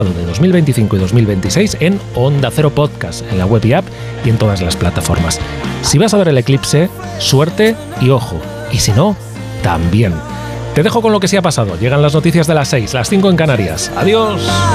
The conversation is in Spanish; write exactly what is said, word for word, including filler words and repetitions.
de dos mil veinticinco y dos mil veintiséis en Onda Cero Podcast, en la web y app y en todas las plataformas. Si vas a ver el eclipse, suerte y ojo. Y si no, también. Te dejo con lo que sí ha pasado. Llegan las noticias de las seis, las cinco en Canarias. Adiós.